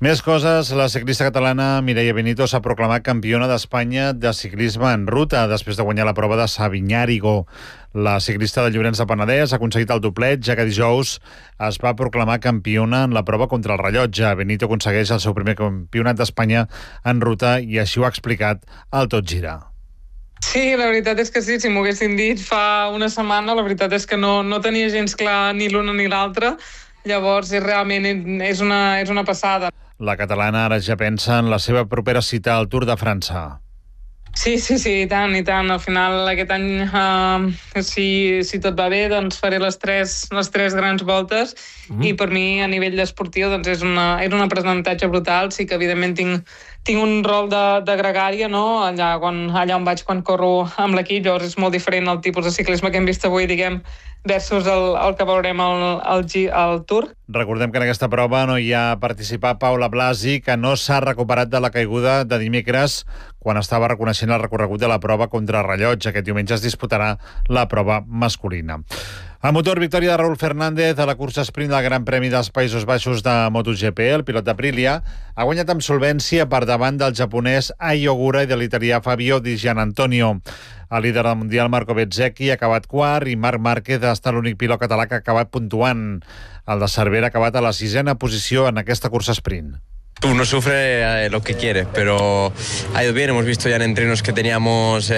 Més coses, la ciclista catalana Mireia Benito s'ha proclamat campiona d'Espanya de ciclisme en ruta després de guanyar la prova de Sabinyàrigo. La ciclista de Llorenç de Penedès ha aconseguit el doblet, ja que dijous es va proclamar campiona en la prova contra el rellotge. Benito aconsegueix el seu primer campionat d'Espanya en ruta i així ho ha explicat al Tot Gira. Sí, la veritat és que sí, si m'ho haguessin dit fa una setmana, la veritat és que no tenia gens clar ni l'una ni l'altra, llavors realment és una passada. La catalana ara ja pensa en la seva propera cita al Tour de França. Sí, i tant. Al final, aquest any, si tot va bé, doncs faré les tres grans voltes i per mi, a nivell esportiu, doncs és un aprenentatge brutal. Sí que, evidentment, tinc un rol de gregària, no? Allà on vaig quan corro amb l'equip, llavors és molt diferent el tipus de ciclisme que hem vist avui, diguem, versus el que veurem al Tour. Recordem que en aquesta prova no hi ha participat Paula Blasi, que no s'ha recuperat de la caiguda de dimecres quan estava reconeixent el recorregut de la prova contra rellotge. Aquest diumenge es disputarà la prova masculina. A motor, victòria de Raúl Fernández a la cursa sprint del Gran Premi dels Països Baixos de MotoGP. El pilot d'Aprilia ha guanyat amb solvència per davant del japonès Ai Ogura i de l'italià Fabio Di Gianantonio. El líder del Mundial, Marco Bezzecchi, ha acabat quart i Marc Márquez ha estat l'únic pilot català que ha acabat puntuant. El de Cervera ha acabat a la 6ª posició en aquesta cursa sprint. Uno sufre lo que quiere, pero ha ido bien. Hemos visto ya en entrenos que teníamos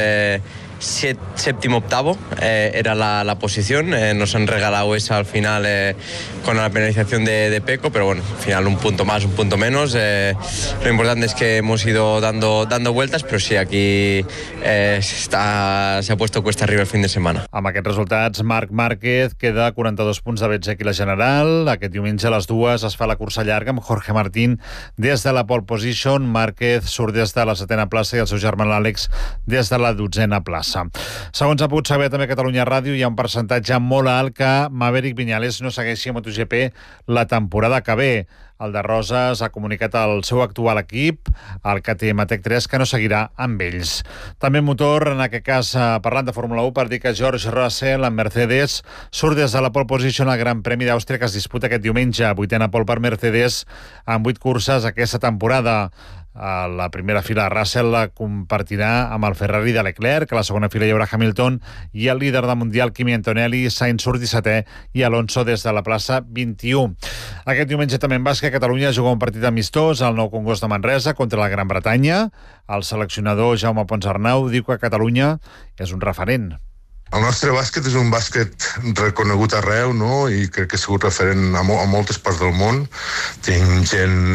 séptimo, octavo, era la posición. Nos han regalado esa al final con la penalización de Pecco, pero bueno, al final un punto más, un punto menos. Lo importante es que hemos ido dando vueltas, pero sí, aquí se ha puesto cuesta arriba el fin de semana. Amb aquests resultats, Marc Márquez queda a 42 punts de Bezzecchi la general. Aquest diumenge a les 2 es fa la cursa llarga amb Jorge Martín des de la pole position. Márquez surt des de la 7ª plaça i el seu germà l'Àlex des de la 12ª plaça. Segons ha pogut saber també a Catalunya Ràdio, hi ha un percentatge molt alt que Maverick Viñales no segueixi a MotoGP la temporada que ve. El de Roses ha comunicat al seu actual equip, el KTM Tech3, que no seguirà amb ells. També motor, en aquest cas parlant de Fórmula 1, per dir que George Russell, en Mercedes, surt des de la pole position al Gran Premi d'Àustria que es disputa aquest diumenge. 8ª pole per Mercedes amb 8 curses aquesta temporada. A la primera fila Russell la compartirà amb el Ferrari de Leclerc, a la segona fila hi haurà Hamilton i el líder del Mundial Kimi Antonelli. Sainz surt 17è i Alonso des de la plaça 21. Aquest diumenge també en bàsquet Catalunya juga un partit amistós al Nou Congost de Manresa contra la Gran Bretanya. El seleccionador Jaume Ponsarnau diu que Catalunya és un referent. El nostre bàsquet és un bàsquet reconegut arreu, no? I crec que ha sigut referent a moltes parts del món. Tinc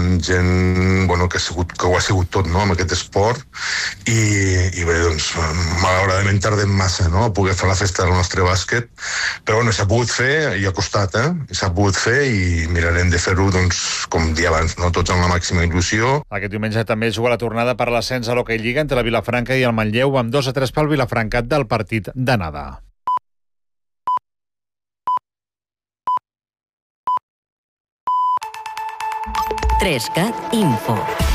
gent bueno, que ho ha sigut tot, no?, amb aquest esport i bé, doncs malauradament tardem massa, no?, a poder fer la festa del nostre bàsquet, però bueno, s'ha pogut fer i ha costat, s'ha pogut fer i mirarem de fer-ho, doncs, com dia abans, no?, tots amb la màxima il·lusió. Aquest diumenge també juga la tornada per l'ascens a l'Hockey Lliga entre la Vilafranca i el Manlleu amb 2-3 pel Vilafranca del partit d'anada. Trescat Info.